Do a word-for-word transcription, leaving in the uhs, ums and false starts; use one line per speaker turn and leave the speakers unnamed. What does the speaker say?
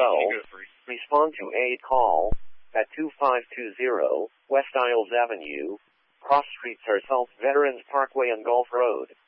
twelve, respond to aid call at two five two zero West Isles Avenue, cross streets are South Veterans Parkway and Gulf Road.